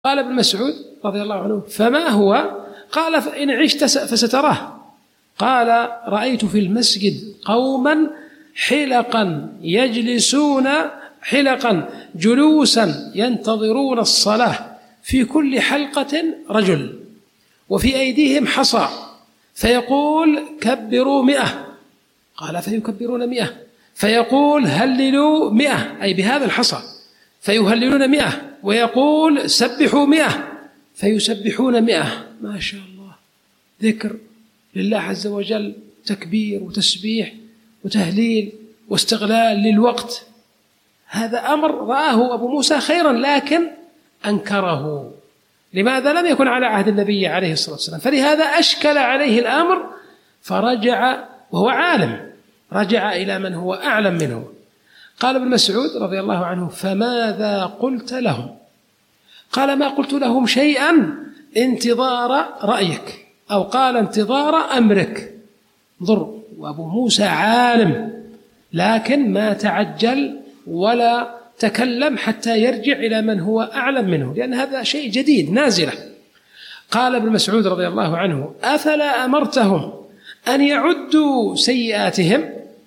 قال ابن مسعود رضي الله عنه: فما هو؟ قال: فإن عشت فستراه. قال: رأيت في المسجد قوما حلقا جلوسا ينتظرون الصلاة، في كل حلقة رجل، وفي أيديهم حصى، فيقول: كبروا 100. قال: فيكبرون 100. فيقول: هللوا 100، أي بهذا الحصى، فيهللون 100. ويقول: سبحوا 100، فيسبحون 100. ما شاء الله، ذكر لله عز وجل، تكبير وتسبيح وتهليل واستغلال للوقت. هذا أمر رآه أبو موسى خيرا لكن أنكره. لماذا؟ لم يكن على عهد النبي عليه الصلاة والسلام، فلهذا أشكل عليه الأمر، فرجع وهو عالم، رجع إلى من هو أعلم منه. قال ابن مسعود رضي الله عنه: فماذا قلت لهم؟ قال: ما قلت لهم شيئا انتظار رأيك، أو قال انتظار أمرك. انظر، وأبو موسى عالم لكن ما تعجل ولا تكلم حتى يرجع إلى من هو أعلم منه، لأن هذا شيء جديد نازلة. قال ابن مسعود رضي الله عنه: أفلا أمرتهم أن يعدوا سيئاتهم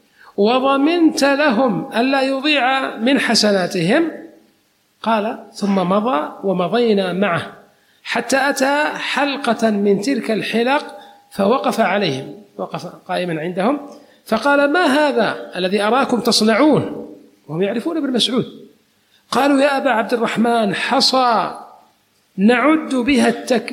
وضمنت لهم ألا يضيع من حسناتهم؟ قال: ثم مضى ومضينا معه حتى أتى حلقة من تلك الحلق، فوقف عليهم، وقف قائما عندهم، فقال: ما هذا الذي أراكم تصنعون؟ وهم يعرفون ابن مسعود. قالوا: يا أبا عبد الرحمن، حصى نعد به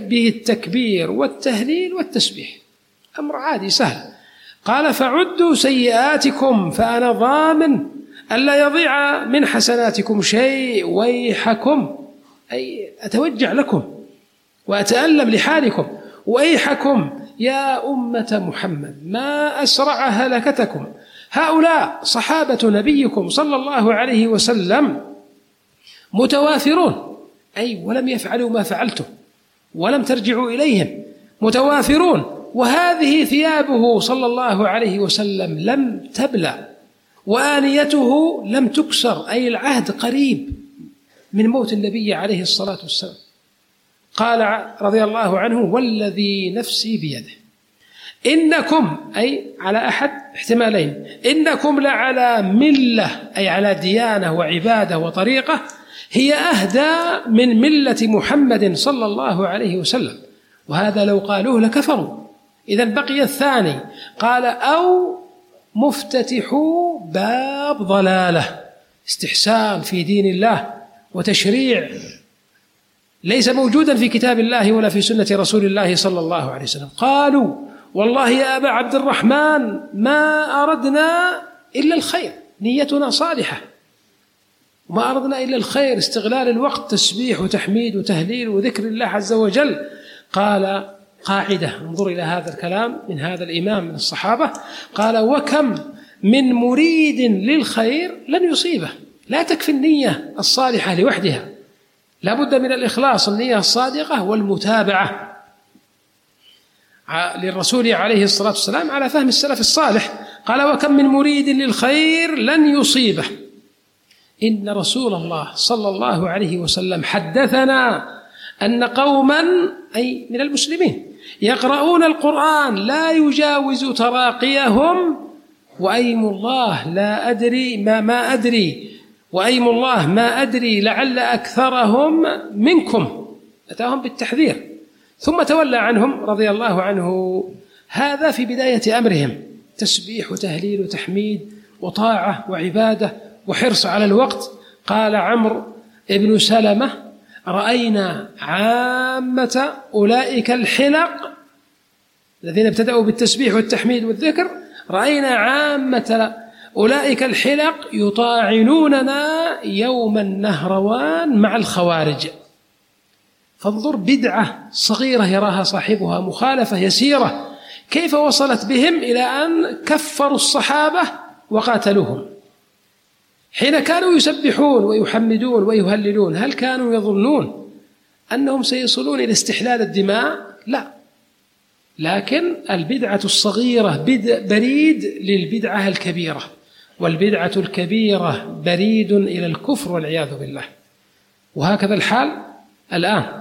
التكبير والتهليل والتسبيح، أمر عادي سهل. قال: فعدوا سيئاتكم فأنا ضامن ألا يضيع من حسناتكم شيء، ويحكم، أي أتوجع لكم وأتألم لحالكم، ويحكم يا أمة محمد، ما أسرع هلكتكم، هؤلاء صحابة نبيكم صلى الله عليه وسلم متوافرون، أي ولم يفعلوا ما فعلتم ولم ترجعوا إليهم، متوافرون، وهذه ثيابه صلى الله عليه وسلم لم تبلى، وآنيته لم تكسر، أي العهد قريب من موت النبي عليه الصلاة والسلام. قال رضي الله عنه: والذي نفسي بيده إنكم، أي على أحد احتمالين، إنكم لعلى ملة، أي على ديانة وعبادة وطريقة هي أهدى من ملة محمد صلى الله عليه وسلم، وهذا لو قالوه لكفروا. إذن بقي الثاني، قال: أو مفتتحوا باب ضلالة، استحسان في دين الله وتشريع ليس موجودا في كتاب الله ولا في سنة رسول الله صلى الله عليه وسلم. قالوا: والله يا أبا عبد الرحمن ما أردنا إلا الخير، نيتنا صالحة، وما أردنا إلا الخير، استغلال الوقت، تسبيح وتحميد وتهليل وذكر الله عز وجل. قال قاعدة، انظر إلى هذا الكلام من هذا الإمام من الصحابة، قال: وكم من مريد للخير لن يصيبه. لا تكفي النية الصالحة لوحدها، لا بد من الإخلاص، النية الصادقة والمتابعة للرسول عليه الصلاة والسلام على فهم السلف الصالح. قال: وكم من مريد للخير لن يصيبه. إن رسول الله صلى الله عليه وسلم حدثنا أن قوما، أي من المسلمين، يقرؤون القرآن لا يجاوز تراقيهم، وأيم الله لا أدري ما أدري، وأيم الله ما أدري لعل أكثرهم منكم. أتاهم بالتحذير، ثم تولى عنهم رضي الله عنه. هذا في بداية أمرهم، تسبيح وتهليل وتحميد وطاعة وعبادة وحرص على الوقت. قال عمرو بن سلمة: رأينا عامة أولئك الحلق الذين ابتدأوا بالتسبيح والتحميد والذكر، رأينا عامة أولئك الحلق يطاعنوننا يوم النهروان مع الخوارج. فانظر، بدعة صغيرة يراها صاحبها، مخالفة يسيرة، كيف وصلت بهم إلى أن كفروا الصحابة وقاتلوهم. حين كانوا يسبحون ويحمدون ويهللون، هل كانوا يظنون أنهم سيصلون إلى استحلال الدماء؟ لا، لكن البدعة الصغيرة بريد للبدعة الكبيرة، والبدعة الكبيرة بريد إلى الكفر والعياذ بالله. وهكذا الحال الآن.